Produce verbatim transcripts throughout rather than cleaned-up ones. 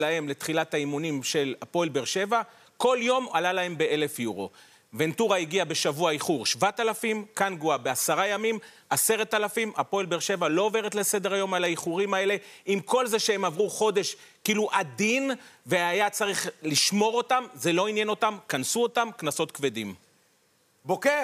להם לתחילת האימונים של הפועל באר שבע, כל יום עלה להם באלף יורו. ונטורה הגיע בשבוע איחור שבעת אלפים, קנגואה בעשרה ימים, עשרת אלפים, הפועל באר שבע לא עוברת לסדר היום על האיחורים האלה, עם כל זה שהם עברו חודש כאילו עדין, והיה צריך לשמור אותם, זה לא עניין אותם, כנסו אותם, כנסות כבדים. בוקר,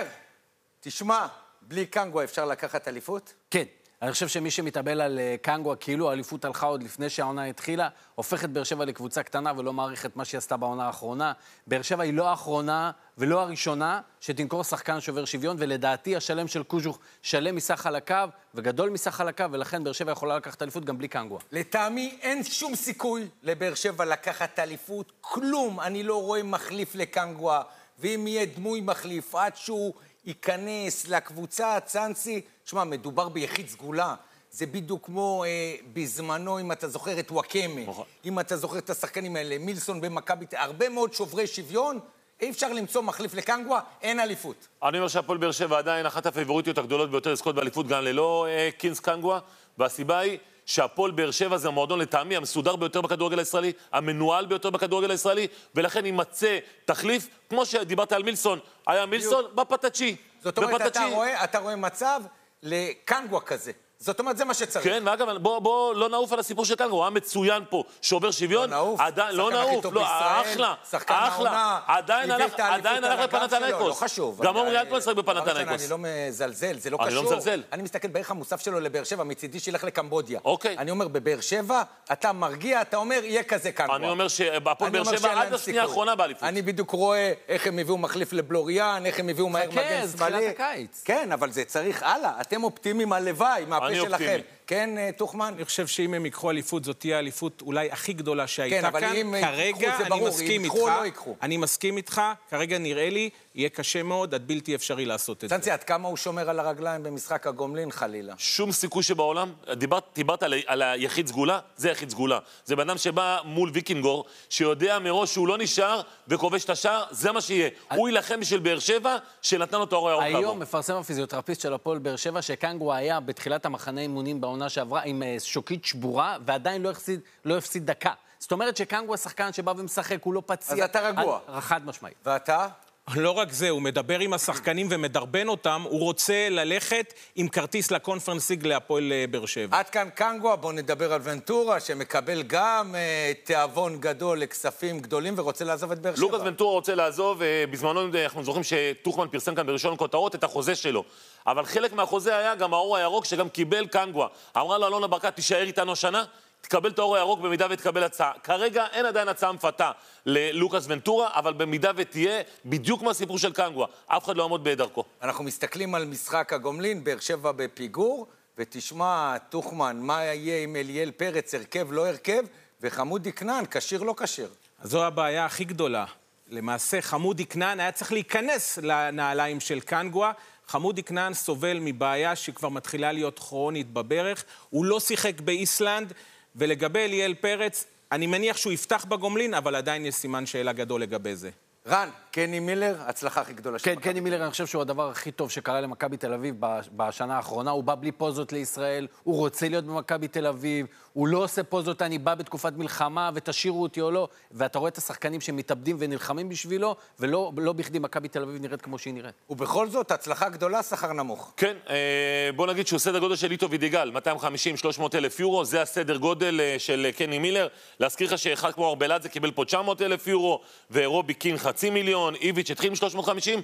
תשמע, בלי קנגואה אפשר לקחת אליפות? כן. אני חושב שמי שמתאבל על קנגואה, כאילו האליפות הלכה עוד לפני שהעונה התחילה, הופך את באר שבע לקבוצה קטנה ולא מעריך את מה שהיא עשתה בעונה האחרונה. באר שבע היא לא האחרונה ולא הראשונה שתנקור שחקן שובר שוויון, ולדעתי השלם של קוז'וך שלם מסך על הקו וגדול מסך על הקו, ולכן באר שבע יכולה לקחת אליפות גם בלי קנגואה. לטעמי אין שום סיכוי לבאר שבע לקחת אליפות, כלום. אני לא רואה מחליף לקנגואה, ואם יהיה דמוי מחליף עד שהוא ייכנס לקבוצה הצאנסי, תשמע, מדובר ביחיד סגולה. זה בדיוק כמו אה, בזמנו, אם אתה זוכר את וואקמה, אם אתה זוכר את השחקנים האלה, מילסון במכבי, הרבה מאוד שוברי שוויון, אי אפשר למצוא מחליף לקנגואה, אין אליפות. אני אומר שהפועל באר שבע עדיין אחת הפייבוריטיות הגדולות ביותר לזכות באליפות גם ללא אה, קינס קנגואה, והסיבה היא שהפועל באר שבע זה המועדון לטעמי המסודר ביותר בכדורגל הישראלי, המנוהל ביותר בכדורגל הישראלי, ולכן יימצא תחליף, כמו שדיברת על מילסון, היה מילסון בפטצ'י. זאת אומרת, אתה רואה, אתה רואה מצב לקנגואה כזה. זאת אומרת, זה מה שצריך. כן, ואגב, בוא, בוא לא נעוף על הסיפור של קנגואה, הוא היה מצוין פה, שובר שוויון. לא נעוף, עדיין, לא נעוף, לא, אחלה, אחלה. עדיין הלך לפנתנייקוס. לא חשוב. גם עומרי אלטמן שחק בפנתנייקוס. אני לא מזלזל, זה לא קשור. אני לא מזלזל. אני מסתכל בערך המוסף שלו לבאר שבע, מצידי שילך לקמבודיה. אוקיי. אני אומר, בבאר שבע, אתה מרגיע, אתה אומר, יהיה כזה קנגואה. אני אומר שהפועל באר שבע עד השנייה האחרונה באליפות. אני בדיוק רואה איך הם הביאו מחליף לבלוריאן, איך הם הביאו מהר מגן שמאלי. כן, אבל זה צריך הלאה. אתם אופטימיים הלוואי, מהפה שלכם. כן, תוחמן? אני חושב שאם הם יקחו אליפות, זאת תהיה האליפות אולי הכי גדולה שהייתה כאן. כן, אבל אם כרגע זה ברור, ייקחו או לא ייקחו. אני מסכים איתך, כרגע נראה לי, יהיה קשה מאוד, עד בלתי אפשרי לעשות את זה. סנסי, עד כמה הוא שומר על הרגליים במשחק הגומלין, חלילה? שום סיכוי שבעולם, דיברת, דיברת על, על היחיד סגולה, זה יחיד סגולה. זה בן אדם שבא מול ויקינגור, שיודע מראש שהוא לא נשאר וכובש את השער, זה מה שיהיה. אני... הוא ילחם בשביל באר שבע, שנתן לו תואר ירוק לעבור. היום מפרסם הפיזיותרפיסט של הפועל באר שבע, שקנגואה היה בתחילת המחנה אימונים בעונה שעברה עם שוקית שבורה, ועדיין לא הפסיד, לא הפסיד דקה. זאת אומרת שקנגואה שחקן שבא ומשחק, הוא לא פציע. אז אתה רגוע. חד משמעית. ואתה? לא רק זה, הוא מדבר עם השחקנים ומדרבן אותם, הוא רוצה ללכת עם כרטיס לקונפרנס ליג להפועל באר שבע. עד כאן קנגואה, בואו נדבר על ונטורה, שמקבל גם אה, תיאבון גדול לכספים גדולים ורוצה לעזוב את באר שבע. לוקאס ונטורה רוצה לעזוב, בזמנו אנחנו זוכרים שטוחמן פרסם כאן בראשון כותרות את החוזה שלו. אבל חלק מהחוזה היה גם האור הירוק שגם קיבל קנגואה. אמרה לו אלונה ברקת, תישאר איתנו השנה, תקבל את האור הירוק במידה ותקבל הצעה. כרגע אין עדיין הצעה מפתה ללוקאס ונטורה, אבל במידה ותהיה בדיוק מהסיפור של קנגואה. אף אחד לא יעמוד בדרכו. אנחנו מסתכלים על משחק הגומלין, באר שבע בפיגור, ותשמע, טוחמן, מה יהיה עם אליאל פרץ, הרכב לא הרכב, וחמודי כנען, כשיר לא כשיר. זו הבעיה הכי גדולה. למעשה, חמודי כנען היה צריך להיכנס לנעליים של קנגואה. חמודי כנען סובל מבעיה שכבר מתחילה להיות כרונית בברך. הוא לא שיחק באיסלנד, ולגבי אליאל פרץ, אני מניח שהוא יפתח בגומלין, אבל עדיין יש סימן שאלה גדול לגבי זה. רן, קני מילר, הצלחה הכי גדולה של כן, קני מילר, אני חושב שהוא הדבר הכי טוב שקרה למכבי תל אביב בשנה האחרונה. הוא בא בלי פוזות לישראל, הוא רוצה להיות במכבי תל אביב, הוא לא עושה פוזות, אני בא בתקופת מלחמה ותשאירו אותי או לא, ואתה רואה את השחקנים שמתאבדים ונלחמים בשבילו, ולא לא בכדי מכבי תל אביב נראית כמו שהיא נראית. ובכל זאת, הצלחה גדולה, שכר נמוך. כן, בוא נגיד שהוא סדר גודל של ליטו וידיגל, מאתיים וחמישים שלוש מאות אלף יורו, זה הסדר גודל של קני מילר. להזכיר לך שאחד כמו ארבלת זה קיבל פה תשע מאות אלף יורו, ורובי קין חצי מיליון, איביץ' התחיל עם שלוש מאות וחמישים,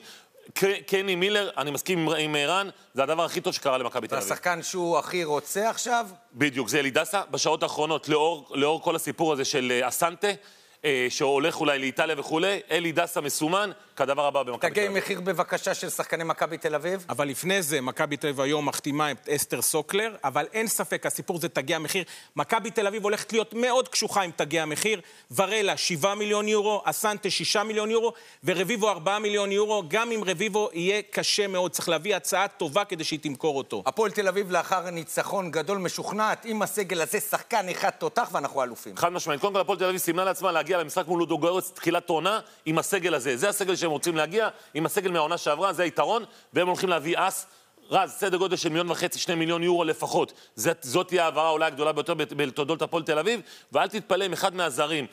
קני מילר, אני מסכים עם רן, זה הדבר הכי טוב שקרה למכבי תל אביב. והשחקן שהוא הכי רוצה עכשיו? בדיוק, זה אלי דסה. בשעות האחרונות, לאור, לאור כל הסיפור הזה של אסנטה, שהולך אולי לאיטליה וכולי, אלי דסה מסומן, כדבר הבא במכבי תל אביב. תגיע מחיר בבקשה של שחקני מכבי תל אביב? אבל לפני זה, מכבי תל אביב היום מחתימה את אסתר סוקלר, אבל אין ספק, הסיפור זה תגיע מחיר. מכבי תל אביב הולכת להיות מאוד קשוחה אם תגיע מחיר. ורלה, שבעה מיליון יורו, אסנטה, שישה מיליון יורו, ורביבו, ארבעה מיליון יורו. גם אם רביבו יהיה קשה מאוד, צריך להביא הצעה טובה כדי שהיא תמכור אותו. הפועל תל אביב לאחר ניצחון גדול משוכנעת, עם הסגל הזה שחקן אחד תותח ואנחנו אלופים. חד משמעית. קודם כל, הפועל תל אביב סימנה לעצמה להגיע למשחק מול לודוגורץ תחילת עונה עם הסגל הזה. זה הסגל שהם רוצים להגיע, עם הסגל מהעונה שעברה, זה היתרון, והם הולכים להביא אס רז, סדר גודל של מיליון וחצי, שני מיליון יורו לפחות. זאת, זאת תהיה העברה אולי הגדולה ביותר בתולדות הפועל תל אביב, ואל תתפלא אם אחד מהזרים